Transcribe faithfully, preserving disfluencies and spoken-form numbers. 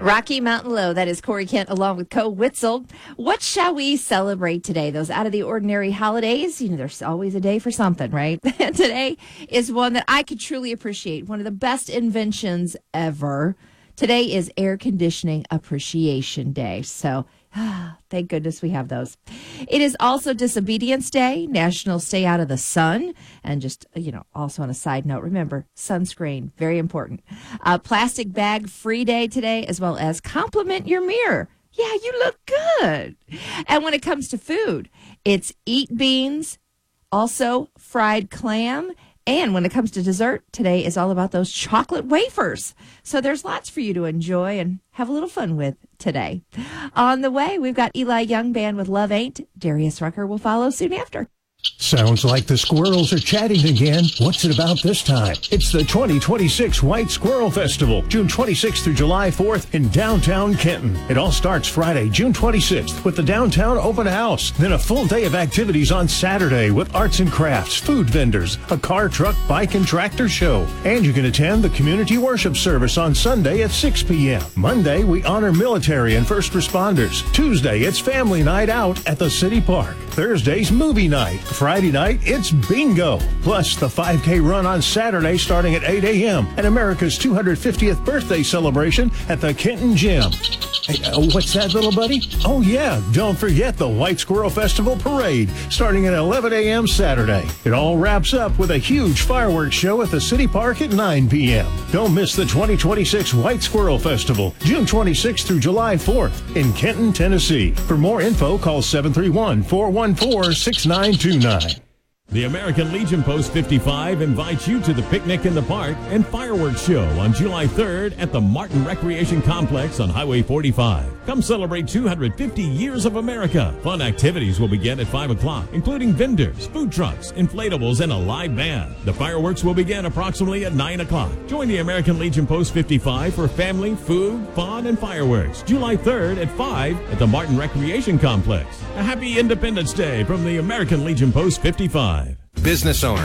Rocky Mountain Low, that is Corey Kent along with Co Witzel. What shall we celebrate today? Those out of the ordinary holidays, you know, there's always a day for something, right? And today is one that I could truly appreciate. One of the best inventions ever. Today is Air Conditioning Appreciation Day. So ah, thank goodness we have those. It is also Disobedience Day, National Stay Out of the Sun. And just, you know, also on a side note, remember, sunscreen, very important. Uh, Plastic Bag Free Day today, as well as Compliment Your Mirror. Yeah, you look good. And when it comes to food, it's Eat Beans, also fried clam. And when it comes to dessert, today is all about those chocolate wafers. So there's lots for you to enjoy and have a little fun with today. On the way, we've got Eli Young Band with Love Ain't. Darius Rucker will follow soon after. Sounds like the squirrels are chatting again. What's it about this time? It's the twenty twenty-six White Squirrel Festival, June twenty-sixth through July fourth in downtown Kenton. It all starts Friday, June twenty-sixth with the downtown open house. Then a full day of activities on Saturday with arts and crafts, food vendors, a car, truck, bike, and tractor show. And you can attend the community worship service on Sunday at six p.m. Monday, we honor military and first responders. Tuesday, it's family night out at the city park. Thursday's movie night. Friday night, it's bingo. Plus, the five K run on Saturday starting at eight a.m. and America's two hundred fiftieth birthday celebration at the Kenton Gym. Hey, uh, what's that, little buddy? Oh, yeah, don't forget the White Squirrel Festival Parade starting at eleven a.m. Saturday. It all wraps up with a huge fireworks show at the City Park at nine p.m. Don't miss the twenty twenty-six White Squirrel Festival, June twenty-sixth through July fourth in Kenton, Tennessee. For more info, call seven three one, four one four, six nine two nine. The American Legion Post fifty-five invites you to the Picnic in the Park and Fireworks Show on July third at the Martin Recreation Complex on Highway forty-five. Come celebrate two hundred fifty years of America. Fun activities will begin at five o'clock, including vendors, food trucks, inflatables, and a live band. The fireworks will begin approximately at nine o'clock. Join the American Legion Post fifty-five for family, food, fun, and fireworks. July third at five at the Martin Recreation Complex. A happy Independence Day from the American Legion Post fifty-five. Business owner,